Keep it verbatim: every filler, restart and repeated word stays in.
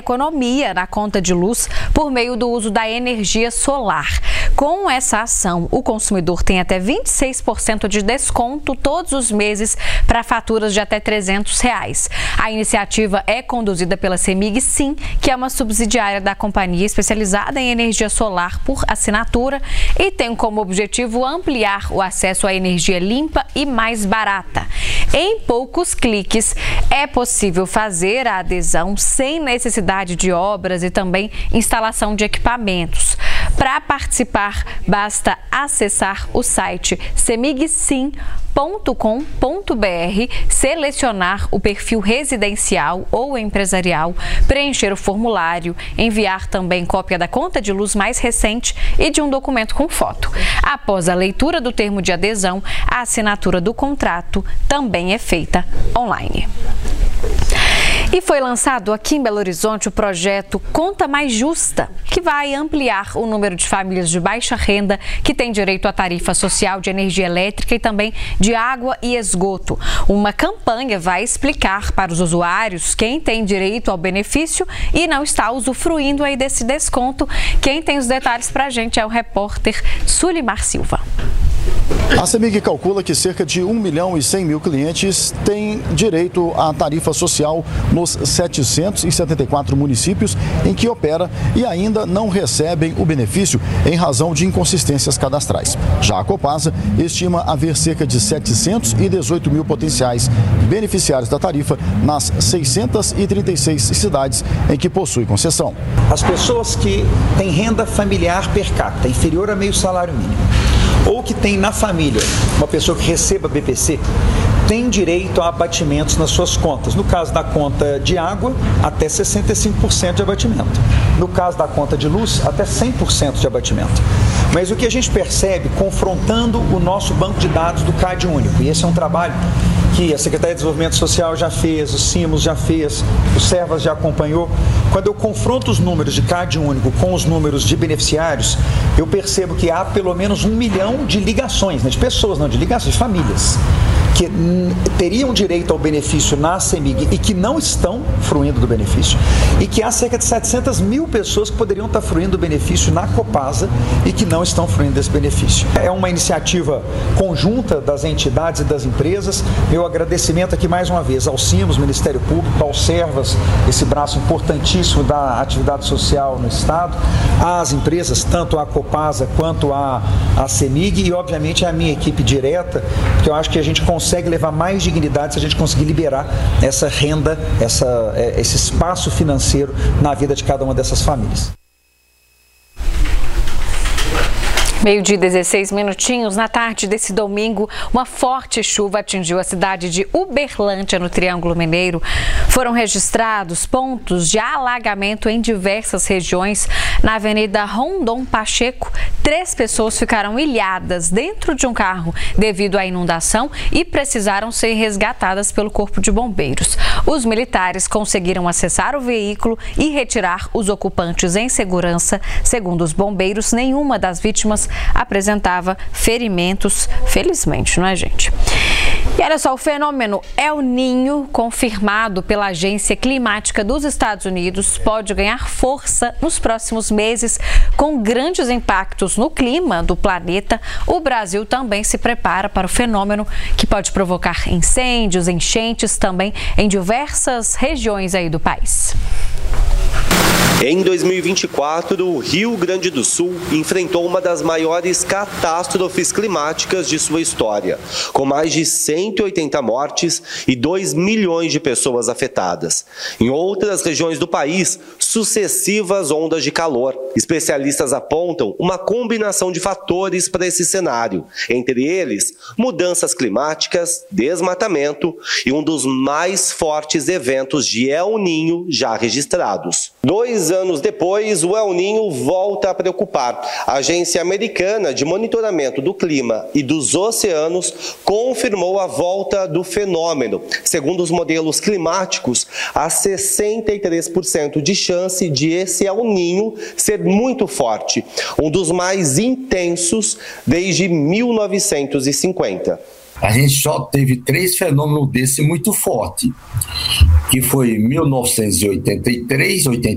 economia na conta de luz por meio do uso da energia solar. Com essa ação, o consumidor tem até vinte e seis por cento de desconto todos os meses para faturas de até trezentos reais. A iniciativa é conduzida pela CEMIG Sim, que é uma subsidiária da companhia especializada em energia solar por assinatura e tem como objetivo ampliar o acesso à energia limpa e mais barata. Em poucos cliques, é possível fazer a adesão sem necessidade de obras e também instalação de equipamentos. Para participar, basta acessar o site semig sim ponto com ponto br, selecionar o perfil residencial ou empresarial, preencher o formulário, enviar também cópia da conta de luz mais recente e de um documento com foto. Após a leitura do termo de adesão, a assinatura do contrato também é feita online. E foi lançado aqui em Belo Horizonte o projeto Conta Mais Justa, que vai ampliar o número de famílias de baixa renda que têm direito à tarifa social de energia elétrica e também de água e esgoto. Uma campanha vai explicar para os usuários quem tem direito ao benefício e não está usufruindo aí desse desconto. Quem tem os detalhes para a gente é o repórter Sulimar Silva. A CEMIG calcula que cerca de um milhão e cem mil clientes têm direito à tarifa social nos setecentos e setenta e quatro municípios em que opera e ainda não recebem o benefício em razão de inconsistências cadastrais. Já a Copasa estima haver cerca de setecentos e dezoito mil potenciais beneficiários da tarifa nas seiscentas e trinta e seis cidades em que possui concessão. As pessoas que têm renda familiar per capita inferior a meio salário mínimo, ou que tem na família uma pessoa que receba B P C, tem direito a abatimentos nas suas contas. No caso da conta de água, até sessenta e cinco por cento de abatimento. No caso da conta de luz, até cem por cento de abatimento. Mas o que a gente percebe confrontando o nosso banco de dados do CAD único, e esse é um trabalho que a Secretaria de Desenvolvimento Social já fez, o CIMOS já fez, o SERVAS já acompanhou. Quando eu confronto os números de CAD único com os números de beneficiários, eu percebo que há pelo menos um milhão de ligações, né, de pessoas, não de ligações, de famílias, que teriam direito ao benefício na CEMIG e que não estão fruindo do benefício, e que há cerca de setecentas mil pessoas que poderiam estar fruindo do benefício na Copasa e que não estão fruindo desse benefício. É uma iniciativa conjunta das entidades e das empresas. Meu agradecimento aqui mais uma vez ao CIMOS, Ministério Público, ao SERVAS, esse braço importantíssimo da atividade social no Estado, às empresas, tanto a Copasa quanto a, a CEMIG e, obviamente, a minha equipe direta, porque eu acho que a gente consegue consegue levar mais dignidade se a gente conseguir liberar essa renda, essa, esse espaço financeiro na vida de cada uma dessas famílias. Meio-dia e dezesseis minutinhos, na tarde desse domingo, uma forte chuva atingiu a cidade de Uberlândia, no Triângulo Mineiro. Foram registrados pontos de alagamento em diversas regiões. Na Avenida Rondon Pacheco, três pessoas ficaram ilhadas dentro de um carro devido à inundação e precisaram ser resgatadas pelo Corpo de Bombeiros. Os militares conseguiram acessar o veículo e retirar os ocupantes em segurança. Segundo os bombeiros, nenhuma das vítimas apresentava ferimentos, felizmente, não é, gente? E olha só, o fenômeno El Niño, confirmado pela Agência Climática dos Estados Unidos, pode ganhar força nos próximos meses, com grandes impactos no clima do planeta. O Brasil também se prepara para o fenômeno, que pode provocar incêndios, enchentes também em diversas regiões aí do país. Em dois mil e vinte e quatro, o Rio Grande do Sul enfrentou uma das maiores catástrofes climáticas de sua história, com mais de cento e oitenta mortes e dois milhões de pessoas afetadas. Em outras regiões do país, sucessivas ondas de calor. Especialistas apontam uma combinação de fatores para esse cenário, entre eles mudanças climáticas, desmatamento e um dos mais fortes eventos de El Niño já registrados. Dois anos depois, o El Niño volta a preocupar. A Agência Americana de Monitoramento do Clima e dos Oceanos confirmou a volta do fenômeno. Segundo os modelos climáticos, há sessenta e três por cento de chance de esse El Niño ser muito forte, um dos mais intensos desde mil novecentos e cinquenta. A gente só teve três fenômenos desse muito forte, que foi mil novecentos e oitenta e três, oitenta